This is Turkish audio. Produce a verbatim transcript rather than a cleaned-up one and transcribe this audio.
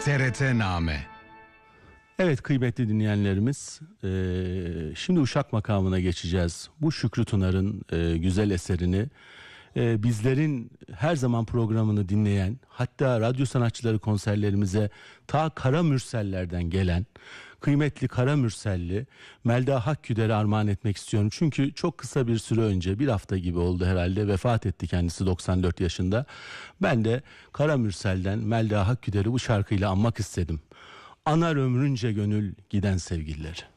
T R T-Name. Evet kıymetli dinleyenlerimiz, e, şimdi Uşak makamına geçeceğiz. Bu Şükrü Tunar'ın e, güzel eserini e, bizlerin her zaman programını dinleyen, hatta radyo sanatçıları konserlerimize ta Kara Mürseller'den gelen kıymetli Kara Mürselli Melda Hakküder'e armağan etmek istiyorum. Çünkü çok kısa bir süre önce, bir hafta gibi oldu herhalde, vefat etti kendisi doksan dört yaşında. Ben de Kara Mürsel'den Melda Hakküder'i bu şarkıyla anmak istedim. Anar ömrünce gönül giden sevgililer.